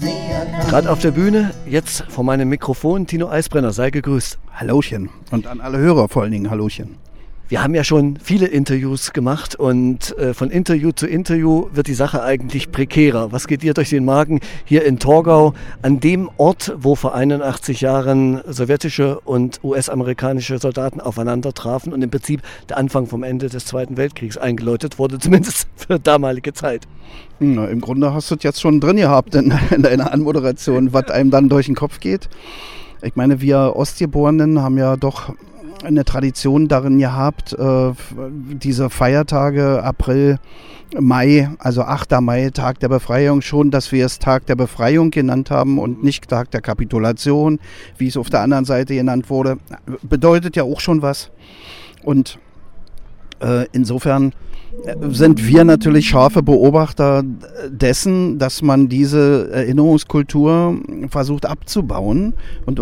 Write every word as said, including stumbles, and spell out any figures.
Gerade auf der Bühne, jetzt vor meinem Mikrofon, Tino Eisbrenner, sei gegrüßt. Hallöchen. Und an alle Hörer vor allen Dingen Hallöchen. Wir haben ja schon viele Interviews gemacht und äh, von Interview zu Interview wird die Sache eigentlich prekärer. Was geht dir durch den Magen hier in Torgau, an dem Ort, wo vor einundachtzig Jahren sowjetische und U S-amerikanische Soldaten aufeinander trafen und im Prinzip der Anfang vom Ende des Zweiten Weltkriegs eingeläutet wurde, zumindest für damalige Zeit? Na, im Grunde hast du es jetzt schon drin gehabt in, in deiner Anmoderation, was einem dann durch den Kopf geht. Ich meine, wir Ostgeborenen haben ja doch eine Tradition darin gehabt, äh, diese Feiertage April, Mai, also achter Mai, Tag der Befreiung, schon, dass wir es Tag der Befreiung genannt haben und nicht Tag der Kapitulation, wie es auf der anderen Seite genannt wurde, bedeutet ja auch schon was. Und äh, insofern sind wir natürlich scharfe Beobachter dessen, dass man diese Erinnerungskultur versucht abzubauen und